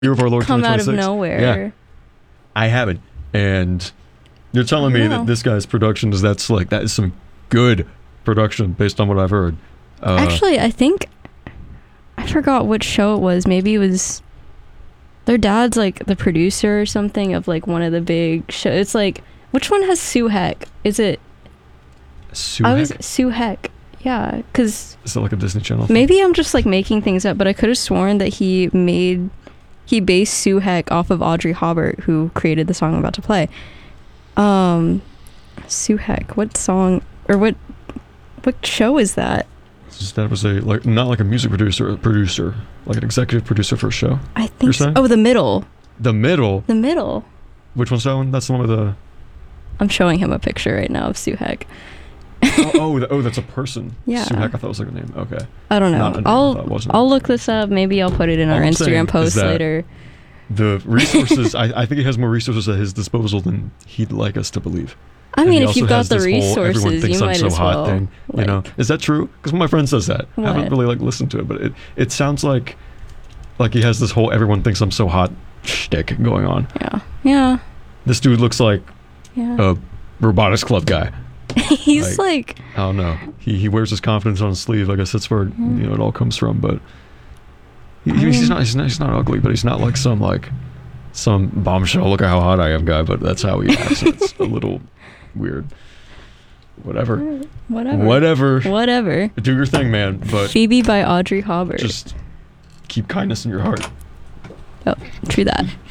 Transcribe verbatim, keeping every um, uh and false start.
Year of Our Lord come out of twenty twenty-six. nowhere. Yeah, I haven't. And you're telling me Wow. that this guy's production is that's like that is some good production based on what I've heard. Uh, Actually, I think I forgot which show it was. Maybe it was their dad's like the producer or something of like one of the big shows. It's like which one has Sue Heck? Is it? Sue I was Heck? Sue Heck. Yeah, because Is it like a Disney Channel thing? maybe I'm just like making things up, but I could have sworn that he made he based Sue Heck off of Audrey Hobart, who created the song I'm about to play. Um, Sue Heck. What song or what what show is that? That was a like not like a music producer, a producer, like an executive producer for a show. I You're think so. saying? Oh, The Middle. The Middle. The Middle. Which one's that one? That's the one with the. I'm showing him a picture right now of Sue Heck. oh, oh, th- oh, that's a person. Yeah. Sue Heck, I thought it was like a name. Okay. I don't know. Not a name, I I'll thought it wasn't. I'll look this up. Maybe I'll put it in All our I'm saying Instagram is post that later. The resources, I, I think he has more resources at his disposal than he'd like us to believe. I And mean, he if you've also got has the this whole, everyone resources, thinks you I'm might so as hot well. thing. You know, like- is that true? Because my friend says that. I haven't What? really like listened to it, but it it sounds like like he has this whole everyone thinks I'm so hot shtick going on. Yeah. Yeah. This dude looks like Yeah. a robotics club guy. He's like, I don't know. He he wears his confidence on his sleeve. I guess that's where you know it all comes from. But he, I he's mean- not he's not he's not ugly, but he's not like some like some bombshell. Look at how hot I am, guy. But that's how he acts. It's a little weird. Whatever. whatever. Whatever. Whatever. Do your thing, man. But Phoebe by Audrey Hobart. just keep kindness in your heart. Oh, true that.